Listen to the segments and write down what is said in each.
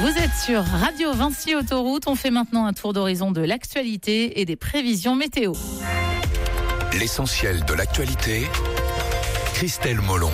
Vous êtes sur Radio Vinci Autoroute. On fait maintenant un tour d'horizon de l'actualité et des prévisions météo. L'essentiel de l'actualité, Christelle Molon.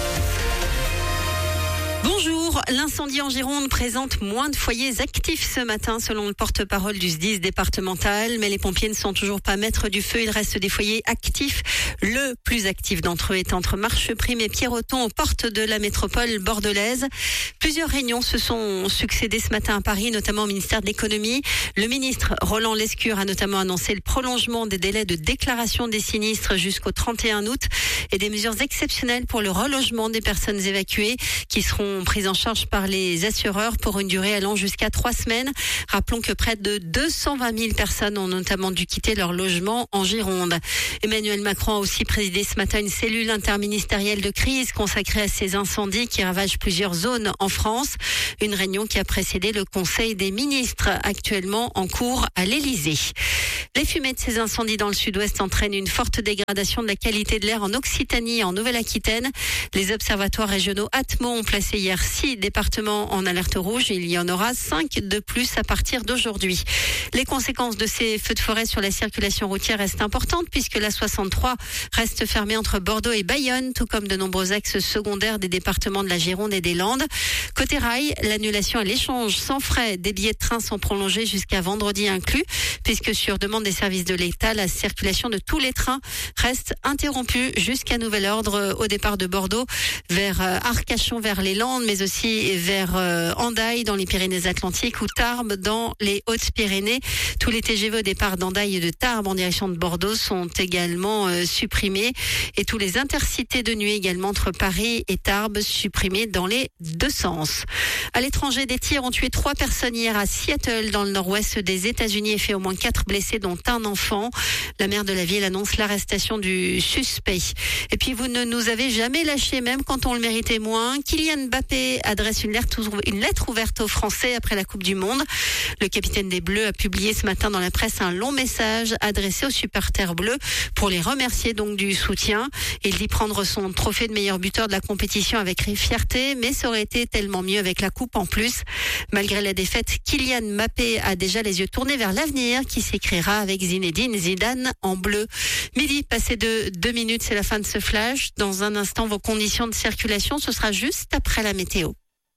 Bonjour, l'incendie en Gironde présente moins de foyers actifs ce matin selon le porte-parole du SDIS départemental, mais les pompiers ne sont toujours pas maîtres du feu, il reste des foyers actifs. Le plus actif d'entre eux est entre Marcheprime et Pierreton aux portes de la métropole bordelaise. Plusieurs réunions se sont succédées ce matin à Paris, notamment au ministère de l'économie. Le ministre Roland Lescure a notamment annoncé le prolongement des délais de déclaration des sinistres jusqu'au 31 août et des mesures exceptionnelles pour le relogement des personnes évacuées qui seront prises en charge par les assureurs pour une durée allant jusqu'à 3 semaines. Rappelons que près de 220 000 personnes ont notamment dû quitter leur logement en Gironde. Emmanuel Macron a aussi présidé ce matin une cellule interministérielle de crise consacrée à ces incendies qui ravagent plusieurs zones en France. Une réunion qui a précédé le Conseil des ministres actuellement en cours à l'Élysée. Les fumées de ces incendies dans le sud-ouest entraînent une forte dégradation de la qualité de l'air en Occitanie et en Nouvelle-Aquitaine. Les observatoires régionaux Atmo ont placé hier 6 départements en alerte rouge. Il y en aura 5 de plus à partir d'aujourd'hui. Les conséquences de ces feux de forêt sur la circulation routière restent importantes puisque la 63 reste fermée entre Bordeaux et Bayonne, tout comme de nombreux axes secondaires des départements de la Gironde et des Landes. Côté rail, l'annulation et l'échange sans frais des billets de train sont prolongés jusqu'à vendredi inclus, puisque sur demande des services de l'État, la circulation de tous les trains reste interrompue jusqu'à nouvel ordre au départ de Bordeaux vers Arcachon, vers les Landes, mais aussi vers Hendaye dans les Pyrénées-Atlantiques ou Tarbes dans les Hautes-Pyrénées. Tous les TGV au départ d'Hendaye et de Tarbes en direction de Bordeaux sont également supprimés et tous les intercités de nuit également entre Paris et Tarbes supprimés dans les deux sens. À l'étranger, des tirs ont tué 3 personnes hier à Seattle dans le nord-ouest des États-Unis et fait au moins 4 blessés dont un enfant. La maire de la ville annonce l'arrestation du suspect. Et puis vous ne nous avez jamais lâchés même quand on le méritait moins. Kylian Mbappé adresse une lettre ouverte aux Français après la Coupe du Monde. Le capitaine des Bleus a publié ce matin dans la presse un long message adressé aux supporters bleus pour les remercier donc du soutien. Il dit prendre son trophée de meilleur buteur de la compétition avec fierté, mais ça aurait été tellement mieux avec la coupe en plus. Malgré la défaite, Kylian Mbappé a déjà les yeux tournés vers l'avenir qui s'écrira avec Zinedine Zidane en bleu. Midi, passé de 2 minutes, c'est la fin de ce flash. Dans un instant, vos conditions de circulation, ce sera juste après la météo.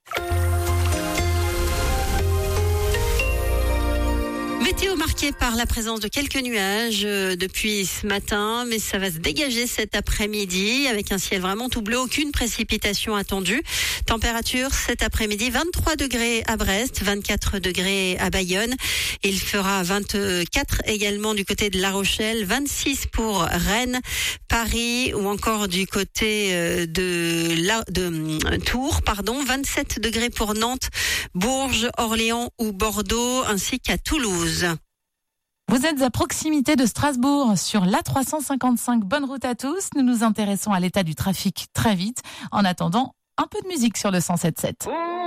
Météo marquée par la présence de quelques nuages depuis ce matin, mais ça va se dégager cet après-midi avec un ciel vraiment tout bleu, aucune précipitation attendue. Température cet après-midi, 23 degrés à Brest, 24 degrés à Bayonne. Il fera 24 également du côté de La Rochelle, 26 pour Rennes, Paris ou encore du côté de Tours, 27 degrés pour Nantes, Bourges, Orléans ou Bordeaux ainsi qu'à Toulouse. Vous êtes à proximité de Strasbourg sur l'A355. Bonne route à tous. Nous nous intéressons à l'état du trafic très vite. En attendant, un peu de musique sur le 107.7.